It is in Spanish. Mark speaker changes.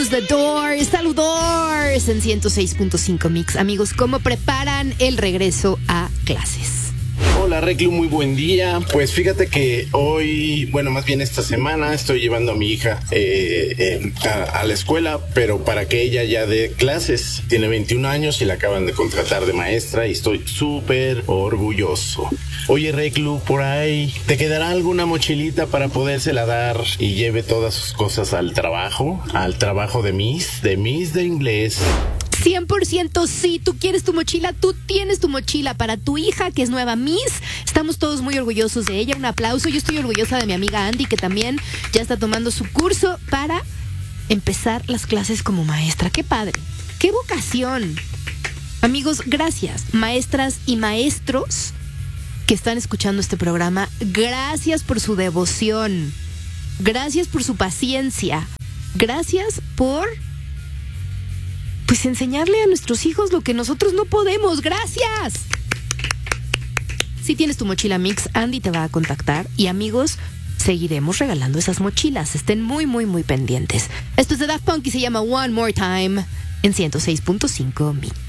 Speaker 1: amigos de Doors, Saludors en 106.5 Mix. Amigos, ¿cómo preparan el regreso a clases?
Speaker 2: Hola Reclu, muy buen día. Pues fíjate que hoy, bueno, más bien esta semana estoy llevando a mi hija a la escuela, pero para que ella ya dé clases. Tiene 21 años y la acaban de contratar de maestra y estoy súper orgulloso. Oye Reclu, por ahí, ¿te quedará alguna mochilita para podérsela dar y lleve todas sus cosas al trabajo de Miss de inglés?
Speaker 1: 100% sí, tú quieres tu mochila, tú tienes tu mochila para tu hija que es nueva Miss. Estamos todos muy orgullosos de ella, un aplauso. Yo estoy orgullosa de mi amiga Andy, que también ya está tomando su curso para empezar las clases como maestra. ¡Qué padre! ¡Qué vocación! Amigos, gracias, maestras y maestros que están escuchando este programa. Gracias por su devoción, gracias por su paciencia, gracias por enseñarle a nuestros hijos lo que nosotros no podemos. ¡Gracias! Si tienes tu mochila Mix, Andy te va a contactar. Y amigos, seguiremos regalando esas mochilas. Estén muy, muy, muy pendientes. Esto es de Daft Punk y se llama One More Time en 106.5 Mix.